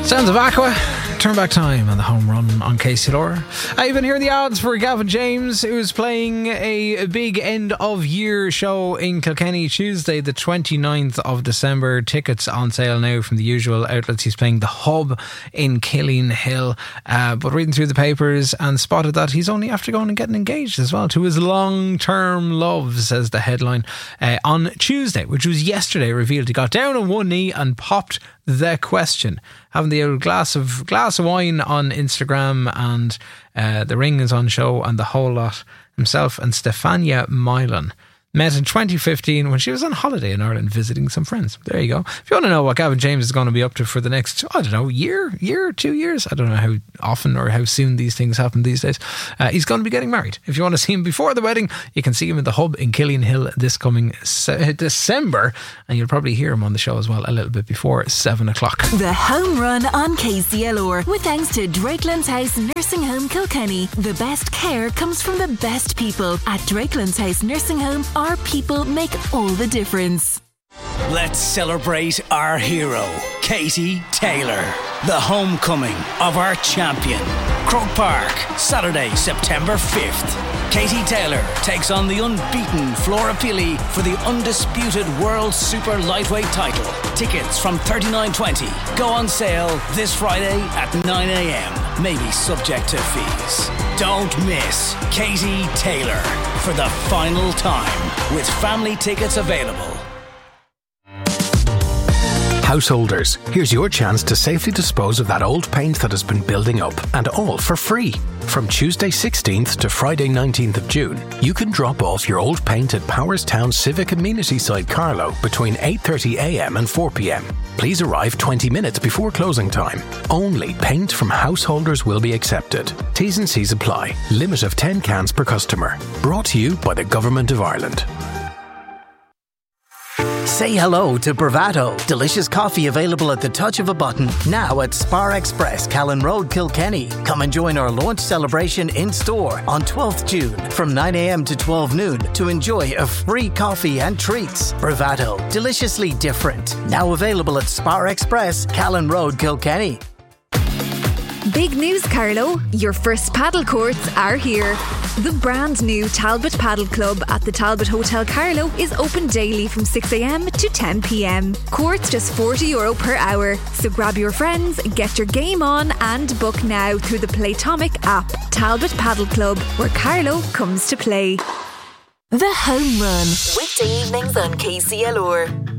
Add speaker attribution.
Speaker 1: Sounds of Aqua, Turn Back Time on the home run on KCLR. You've been hearing the odds for Gavin James, who's playing a big end of year show in Kilkenny Tuesday the 29th of December. Tickets on sale now from the usual outlets. He's playing the Hub in Killeen Hill, but reading through the papers and spotted that he's only after going and getting engaged as well to his long-term love, says the headline. On Tuesday, which was yesterday, revealed he got down on one knee and popped the question, having the old glass of wine on Instagram, and the ring is on show and the whole lot. Himself and Stefania Milan met in 2015 when she was on holiday in Ireland visiting some friends. There you go. If you want to know what Gavin James is going to be up to for the next, I don't know, year, 2 years, I don't know how often or how soon these things happen these days, he's going to be getting married. If you want to see him before the wedding, you can see him in the Hub in Killeen Hill this coming December, and you'll probably hear him on the show as well a little bit before 7 o'clock.
Speaker 2: The Home Run on KCLR, with thanks to Drakelands House Nursing Home Kilkenny. The best care comes from the best people. At Drakelands House Nursing Home, our people make all the difference.
Speaker 3: Let's celebrate our hero, Katie Taylor, the homecoming of our champion. Croke Park, Saturday, September 5th. Katie Taylor takes on the unbeaten Flora Pili for the undisputed World Super Lightweight title. Tickets from $39.20 go on sale this Friday at 9 a.m. Maybe subject to fees. Don't miss Katie Taylor for the final time, with family tickets available.
Speaker 4: Householders, here's your chance to safely dispose of that old paint that has been building up, and all for free. From Tuesday 16th to Friday 19th of June, you can drop off your old paint at Powerstown Civic Amenity Site Carlow between 8:30am and 4pm. Please arrive 20 minutes before closing time. Only paint from householders will be accepted. T's and C's apply. Limit of 10 cans per customer. Brought to you by the Government of Ireland.
Speaker 5: Say hello to Bravado. Delicious coffee available at the touch of a button. Now at Spar Express, Callan Road, Kilkenny. Come and join our launch celebration in store on 12th June from 9 a.m. to 12 noon to enjoy a free coffee and treats. Bravado, deliciously different. Now available at Spar Express, Callan Road, Kilkenny.
Speaker 6: Big news, Carlo. Your first paddle courts are here. The brand new Talbot Paddle Club at the Talbot Hotel Carlow is open daily from 6 a.m. to 10 p.m. Courts just €40 per hour. So grab your friends, get your game on and book now through the Playtomic app. Talbot Paddle Club, where Carlow comes to play.
Speaker 2: The Home Run, weekday evenings on KCLR.